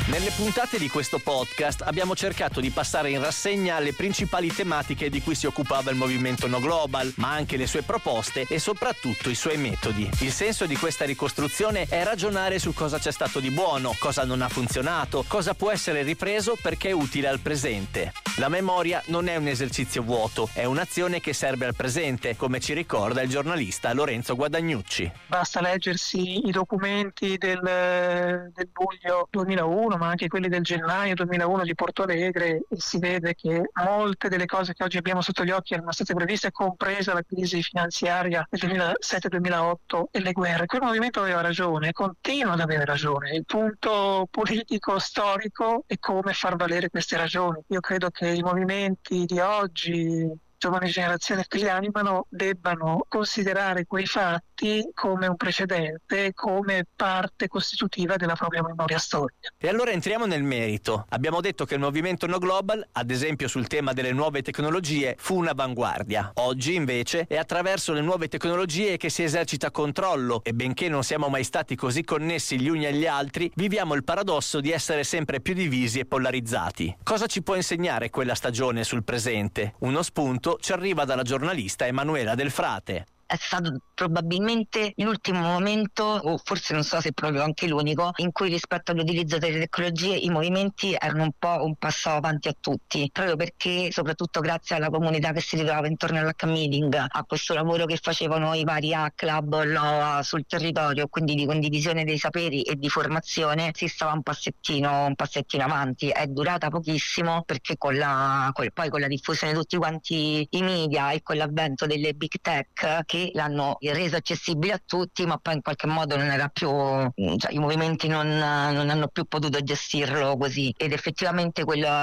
Nelle puntate di questo podcast abbiamo cercato di passare in rassegna le principali tematiche di cui si occupava il movimento No Global, ma anche le sue proposte e soprattutto i suoi metodi. Il senso di questa ricostruzione è ragionare su cosa c'è stato di buono, cosa non ha funzionato, cosa può essere ripreso perché è utile al presente. La memoria non è un esercizio vuoto, è un'azione che serve al presente, come ci ricorda il giornalista Lorenzo Guadagnucci. Basta leggersi i documenti del luglio 2001, ma anche quelli del gennaio 2001 di Porto Alegre, e si vede che molte delle cose che oggi abbiamo sotto gli occhi erano state previste, compresa la crisi finanziaria del 2007-2008 e le guerre. Quel movimento aveva ragione, continua ad avere ragione. Il punto politico storico è come far valere queste ragioni. Io credo che i movimenti di oggi, giovani generazioni che li animano, debbano considerare quei fatti come un precedente, come parte costitutiva della propria memoria storica. E allora entriamo nel merito. Abbiamo detto che il movimento No Global, ad esempio sul tema delle nuove tecnologie, fu un'avanguardia. Oggi invece è attraverso le nuove tecnologie che si esercita controllo e benché non siamo mai stati così connessi gli uni agli altri, viviamo il paradosso di essere sempre più divisi e polarizzati. Cosa ci può insegnare quella stagione sul presente? Uno spunto ci arriva dalla giornalista Emanuela Del Frate. È stato probabilmente l'ultimo momento, o forse non so se proprio anche l'unico, in cui rispetto all'utilizzo delle tecnologie i movimenti erano un po' un passo avanti a tutti, proprio perché, soprattutto grazie alla comunità che si ritrovava intorno all'H Meeting, a questo lavoro che facevano i vari H-Club sul territorio, quindi di condivisione dei saperi e di formazione, si stava un passettino avanti. È durata pochissimo perché poi con la diffusione di tutti quanti i media e con l'avvento delle big tech che l'hanno reso accessibile a tutti, ma poi in qualche modo non era più, i movimenti non hanno più potuto gestirlo così. Ed effettivamente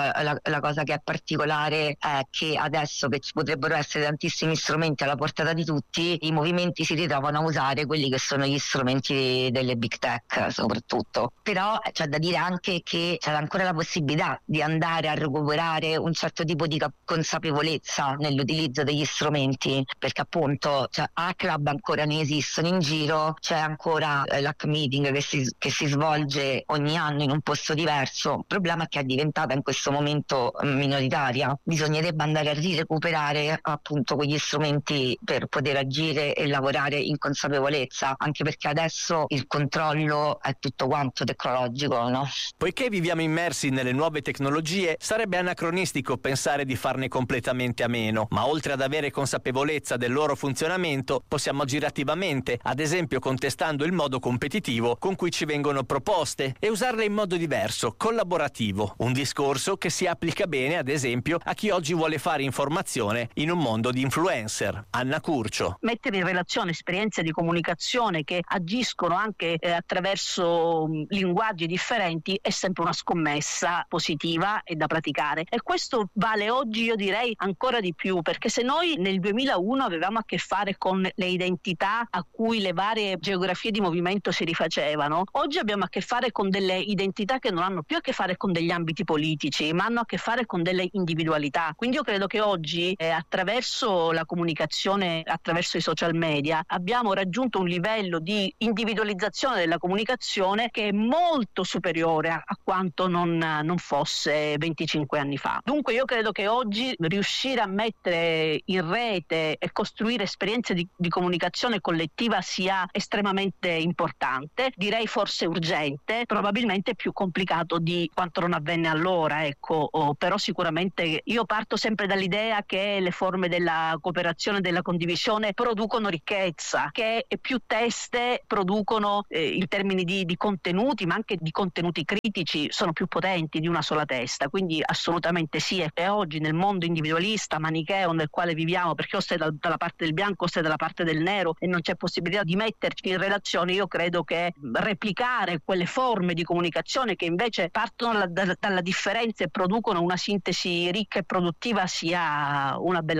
la cosa che è particolare è che adesso che ci potrebbero essere tantissimi strumenti alla portata di tutti, i movimenti si ritrovano a usare quelli che sono gli strumenti delle big tech soprattutto. Però c'è da dire anche che c'è ancora la possibilità di andare a recuperare un certo tipo di consapevolezza nell'utilizzo degli strumenti, perché appunto A-Club ancora ne esistono in giro, c'è ancora l'H Meeting che si svolge ogni anno in un posto diverso. Il problema è che è diventata in questo momento minoritaria. Bisognerebbe andare a rirecuperare appunto quegli strumenti per poter agire e lavorare in consapevolezza, anche perché adesso il controllo è tutto quanto tecnologico, no? Poiché viviamo immersi nelle nuove tecnologie, sarebbe anacronistico pensare di farne completamente a meno, ma oltre ad avere consapevolezza del loro funzionamento, possiamo agire attivamente, ad esempio contestando il modo competitivo con cui ci vengono proposte e usarle in modo diverso, collaborativo. Un discorso che si applica bene, ad esempio, a chi oggi vuole fare informazione in un mondo di influencer. Anna Curcio. Mettere in relazione esperienze di comunicazione che agiscono anche attraverso linguaggi differenti è sempre una scommessa positiva e da praticare. E questo vale oggi, io direi, ancora di più, perché se noi nel 2001 avevamo a che fare con le identità a cui le varie geografie di movimento si rifacevano, oggi abbiamo a che fare con delle identità che non hanno più a che fare con degli ambiti politici, ma hanno a che fare con delle individualità. Quindi io credo che oggi attraverso la comunicazione, attraverso i social media, abbiamo raggiunto un livello di individualizzazione della comunicazione che è molto superiore a quanto non fosse 25 anni fa. Dunque io credo che oggi riuscire a mettere in rete e costruire esperienze di comunicazione collettiva sia estremamente importante, direi forse urgente, probabilmente più complicato di quanto non avvenne allora, ecco. Però sicuramente io parto sempre dall'idea che le forme della cooperazione e della condivisione producono ricchezza, che più teste producono in termini di contenuti, ma anche di contenuti critici, sono più potenti di una sola testa. Quindi assolutamente sì, e oggi nel mondo individualista, manicheo nel quale viviamo, perché o stai dalla parte del bianco o stai dalla parte del nero e non c'è possibilità di metterci in relazione, io credo che replicare quelle forme di comunicazione che invece partono dalla differenza e producono una sintesi ricca e produttiva sia una bella